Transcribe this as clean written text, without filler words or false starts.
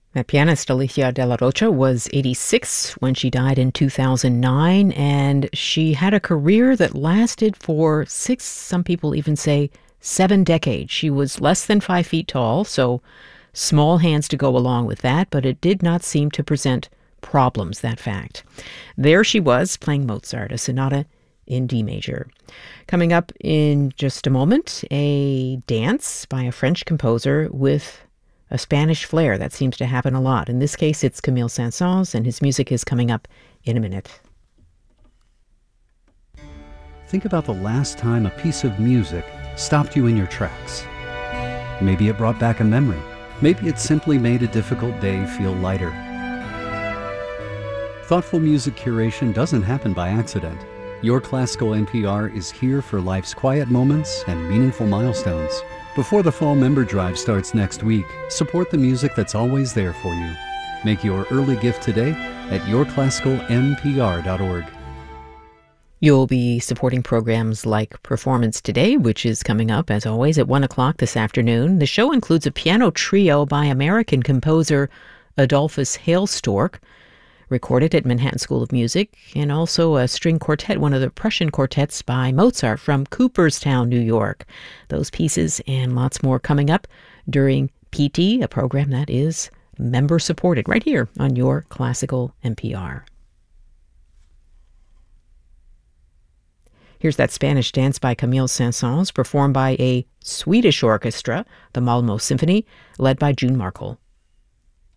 That pianist Alicia de la Rocha was 86 when she died in 2009, and she had a career that lasted for six, some people even say 7 decades. She was less than 5 feet tall, so small hands to go along with that, but it did not seem to present problems, that fact. There she was, playing Mozart, a sonata in D major. Coming up in just a moment, a dance by a French composer with a Spanish flair. That seems to happen a lot. In this case, it's Camille Saint-Saëns, and his music is coming up in a minute. Think about the last time a piece of music stopped you in your tracks. Maybe it brought back a memory. Maybe it simply made a difficult day feel lighter. Thoughtful music curation doesn't happen by accident. Your Classical NPR is here for life's quiet moments and meaningful milestones. Before the Fall Member Drive starts next week, support the music that's always there for you. Make your early gift today at yourclassicalnpr.org. You'll be supporting programs like Performance Today, which is coming up, as always, at 1 o'clock this afternoon. The show includes a piano trio by American composer Adolphus Hailstork, recorded at Manhattan School of Music, and also a string quartet, one of the Prussian quartets by Mozart from Cooperstown, New York. Those pieces and lots more coming up during PT, a program that is member-supported right here on your Classical NPR. Here's that Spanish dance by Camille Saint-Saëns, performed by a Swedish orchestra, the Malmö Symphony, led by June Markle.